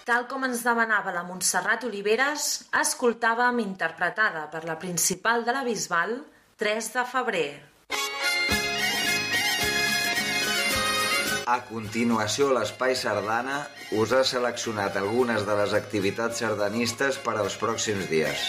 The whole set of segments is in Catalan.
Tal com ens demanava la Montserrat Oliveres, escoltàvem interpretada per la principal de la Bisbal, 3 de febrer. A continuació, l'Espai Sardana us ha seleccionat algunes de les activitats sardanistes per als pròxims dies.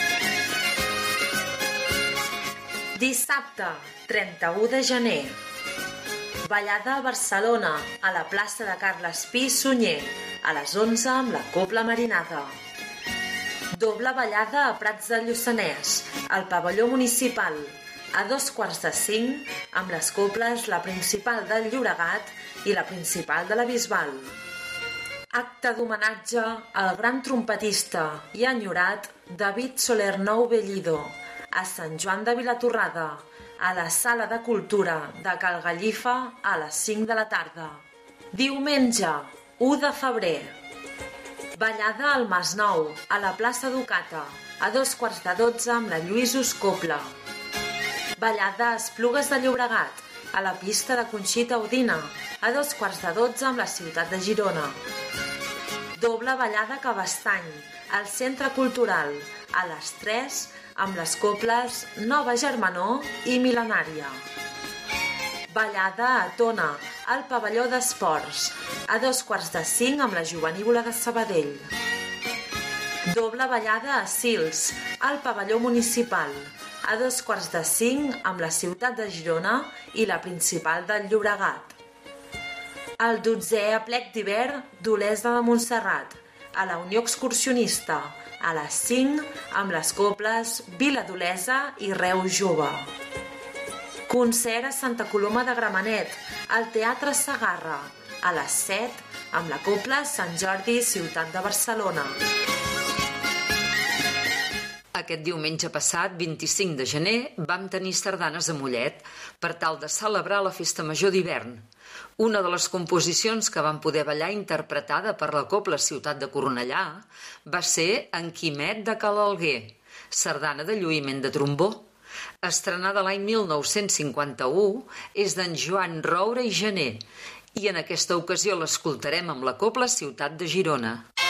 Dissabte, 31 de gener. Ballada a Barcelona, a la plaça de Carles Pi i Sunyer, a les 11 amb la Cobla Marinada. Doble ballada a Prats del Lluçanès, al pavelló municipal, a 4:45 amb les coples La Principal del Llobregat i la Principal de la Bisbal. Acte d'homenatge al gran trompetista i enyorat David Soler-Nou Bellido, a Sant Joan de Vilatorrada, a la Sala de Cultura de Cal Gallifa a les 5 de la tarda. Diumenge, 1 de febrer. Ballada al Masnou, a la plaça Ducata, a 11:45 amb la Lluïsos Copla. Ballada a Esplugues de Llobregat, a la pista de Conxita Udina, a 11:45 amb la ciutat de Girona. Doble ballada a Cabestany, al Centre Cultural, a les 3 amb les coples Nova Germanor i Milenària. Ballada a Tona, al pavelló d'esports, a 2:45 amb la Jovenívola de Sabadell. Doble ballada a Sils, al pavelló municipal, a 2:45 amb la ciutat de Girona i la Principal del Llobregat. El 12è aplec d'hivern d'Olesa de Montserrat, a la Unió Excursionista, a les 5 amb les coples Vila d'Olesa i Reus Jove. Concert a Santa Coloma de Gramenet, al Teatre Segarra, a les 7 amb la copla Sant Jordi, ciutat de Barcelona. Aquest diumenge passat, 25 de gener, vam tenir sardanes a Mollet per tal de celebrar la Festa Major d'hivern. Una de les composicions que vam poder ballar interpretada per la Cobla Ciutat de Cornellà va ser En Quimet de Cal Alguer, sardana de lluïment de trombó. Estrenada l'any 1951, és d'en Joan Roure i Gener, i en aquesta ocasió l'escoltarem amb la Cobla Ciutat de Girona.